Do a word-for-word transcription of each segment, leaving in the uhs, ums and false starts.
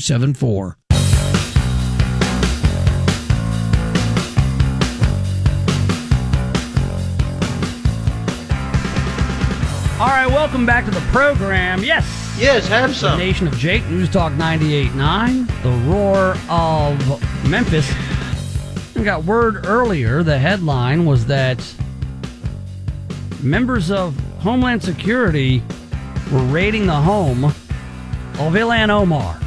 seven four. All right, welcome back to the program. Yes. Yes, have some. The Nation of Jake, News Talk ninety-eight point nine, the roar of Memphis. We got word earlier, the headline was that members of Homeland Security were raiding the home of Ilhan Omar,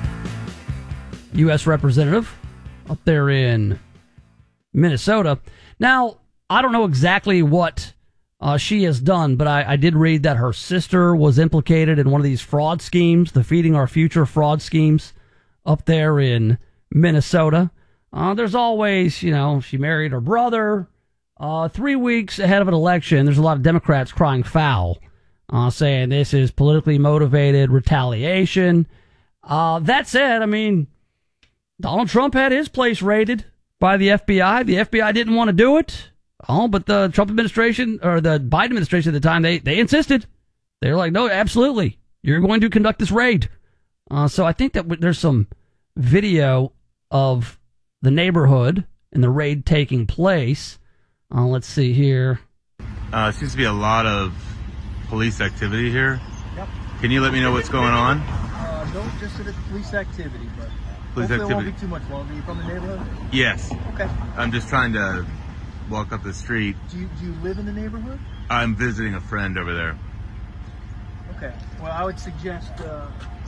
U S representative up there in Minnesota. Now, I don't know exactly what Uh, she has done, but I, I did read that her sister was implicated in one of these fraud schemes, the Feeding Our Future fraud schemes up there in Minnesota. Uh, there's always, you know, she married her brother. Uh, three weeks ahead of an election, there's a lot of Democrats crying foul, uh, saying this is politically motivated retaliation. Uh, that said, I mean, Donald Trump had his place raided by the F B I. The F B I didn't want to do it. Oh, but the Trump administration, or the Biden administration at the time, they, they insisted. They were like, no, absolutely. You're going to conduct this raid. Uh, so I think that w- there's some video of the neighborhood and the raid taking place. Uh, let's see here. Uh, seems to be a lot of police activity here. Yep. Can you let me know what's going on? Uh, no, just that it's police activity, but Police hopefully it won't activity. be too much longer. You from the neighborhood? Yes. Okay. I'm just trying to walk up the street. Do you, do you live in the neighborhood? I'm visiting a friend over there. Okay. Well, I would suggest, uh,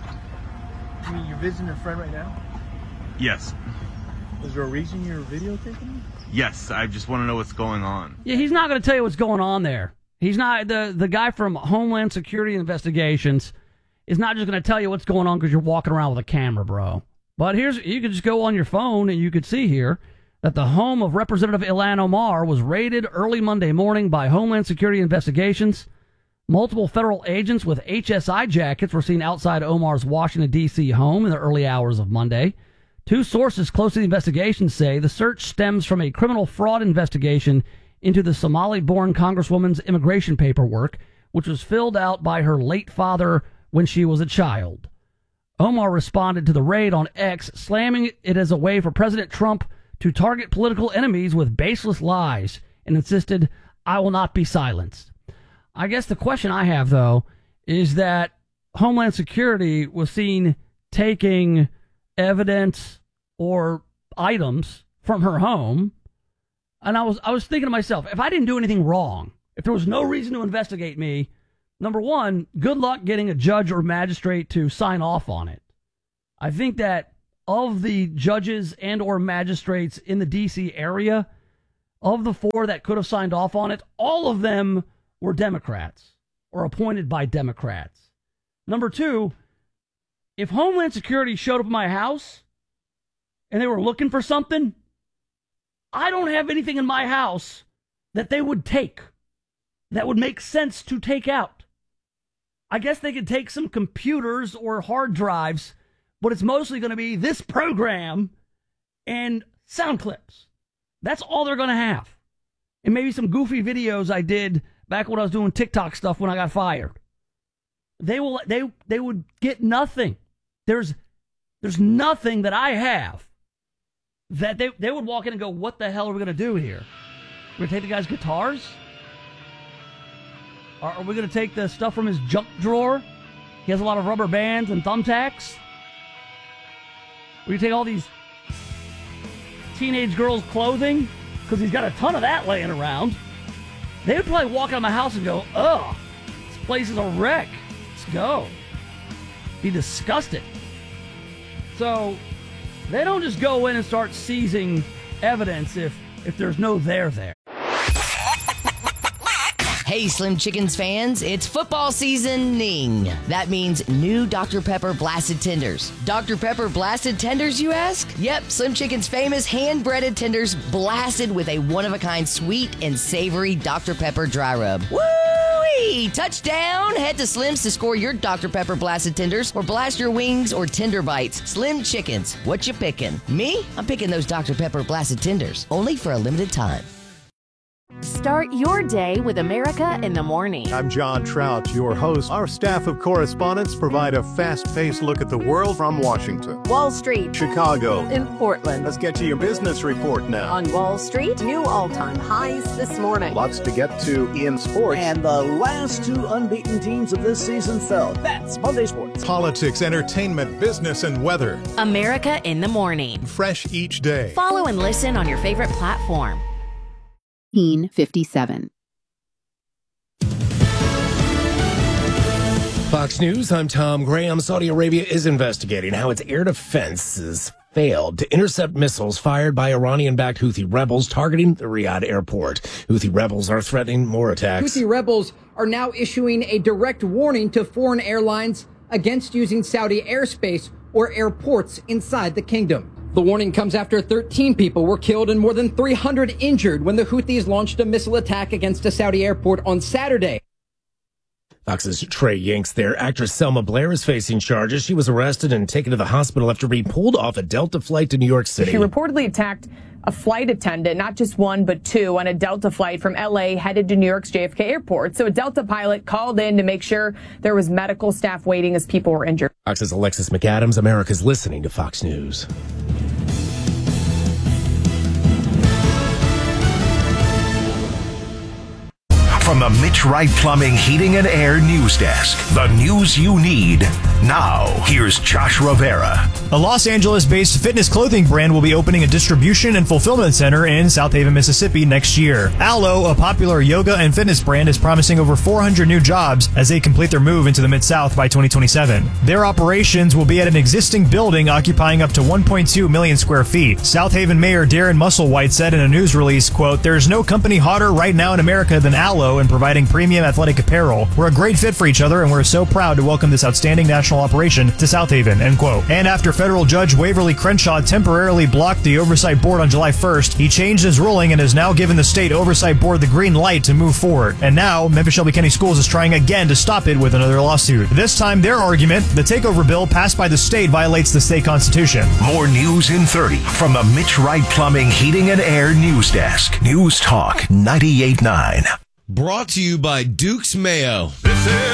I mean, you're visiting a friend right now? Yes. Is there a reason you're videotaping? Yes, I just want to know what's going on. Yeah, he's not going to tell you what's going on there. He's not, the, the guy from Homeland Security Investigations is not just going to tell you what's going on because you're walking around with a camera, bro. But here's, you could just go on your phone and you could see here that the home of Representative Ilhan Omar was raided early Monday morning by Homeland Security Investigations. Multiple federal agents with H S I jackets were seen outside Omar's Washington, D C home in the early hours of Monday. Two sources close to the investigation say the search stems from a criminal fraud investigation into the Somali-born Congresswoman's immigration paperwork, which was filled out by her late father when she was a child. Omar responded to the raid on X, slamming it as a way for President Trump to target political enemies with baseless lies, and insisted, I will not be silenced. I guess the question I have, though, is that Homeland Security was seen taking evidence or items from her home, and I was I was thinking to myself, if I didn't do anything wrong, if there was no reason to investigate me, number one, good luck getting a judge or magistrate to sign off on it. I think that of the judges and or magistrates in the D C area, of the four that could have signed off on it, all of them were Democrats or appointed by Democrats. Number two, if Homeland Security showed up at my house and they were looking for something, I don't have anything in my house that they would take that would make sense to take out. I guess they could take some computers or hard drives, but it's mostly going to be this program and sound clips. That's all they're going to have. And maybe some goofy videos I did back when I was doing TikTok stuff when I got fired. They will they they would get nothing. There's there's nothing that I have that they, they would walk in and go, what the hell are we going to do here? We're going to take the guy's guitars? Are, are we going to take the stuff from his junk drawer? He has a lot of rubber bands and thumbtacks. We take all these teenage girls' clothing, because he's got a ton of that laying around. They would probably walk out of my house and go, ugh, this place is a wreck. Let's go. Be disgusted. So they don't just go in and start seizing evidence if, if there's no there there. Hey, Slim Chickens fans, it's football seasoning. That means new Doctor Pepper Blasted Tenders. Doctor Pepper Blasted Tenders, you ask? Yep, Slim Chicken's famous hand-breaded tenders blasted with a one-of-a-kind sweet and savory Doctor Pepper dry rub. Woo-wee! Touchdown! Head to Slim's to score your Doctor Pepper Blasted Tenders or blast your wings or tender bites. Slim Chickens, what you picking? Me? I'm picking those Doctor Pepper Blasted Tenders, only for a limited time. Start your day with America in the Morning. I'm John Trout, your host. Our staff of correspondents provide a fast-paced look at the world from Washington, Wall Street, Chicago, in Portland. Let's get to your business report now. On Wall Street, new all-time highs this morning. Lots to get to in sports. And the last two unbeaten teams of this season fell. That's Monday Sports. Politics, entertainment, business, and weather. America in the Morning. Fresh each day. Follow and listen on your favorite platform. fifty-seven. Fox News, I'm Tom Graham. Saudi Arabia is investigating how its air defenses failed to intercept missiles fired by Iranian-backed Houthi rebels targeting the Riyadh airport. Houthi rebels are threatening more attacks. Houthi rebels are now issuing a direct warning to foreign airlines against using Saudi airspace or airports inside the kingdom. The warning comes after thirteen people were killed and more than three hundred injured when the Houthis launched a missile attack against a Saudi airport on Saturday. Fox's Trey Yanks there. Actress Selma Blair is facing charges. She was arrested and taken to the hospital after being pulled off a Delta flight to New York City. She reportedly attacked a flight attendant, not just one, but two, on a Delta flight from L A headed to New York's J F K airport. So a Delta pilot called in to make sure there was medical staff waiting as people were injured. Fox's Alexis McAdams. America's listening to Fox News. From the Mitch Wright Plumbing, Heating, and Air News Desk, the news you need. Now, here's Josh Rivera. A Los Angeles-based fitness clothing brand will be opening a distribution and fulfillment center in South Haven, Mississippi next year. Alo, a popular yoga and fitness brand, is promising over four hundred new jobs as they complete their move into the Mid-South by twenty twenty-seven. Their operations will be at an existing building occupying up to one point two million square feet. South Haven Mayor Darren Musselwhite said in a news release, quote, "There's no company hotter right now in America than Alo in providing premium athletic apparel. We're a great fit for each other, and we're so proud to welcome this outstanding national operation to South Haven," end quote. And after federal judge Waverly Crenshaw temporarily blocked the oversight board on July first, he changed his ruling and has now given the state oversight board the green light to move forward. And now, Memphis Shelby County Schools is trying again to stop it with another lawsuit. This time, their argument, the takeover bill passed by the state violates the state constitution. More news in thirty from the Mitch Wright Plumbing, Heating, and Air News Desk. News Talk ninety-eight point nine. Brought to you by Duke's Mayo. This is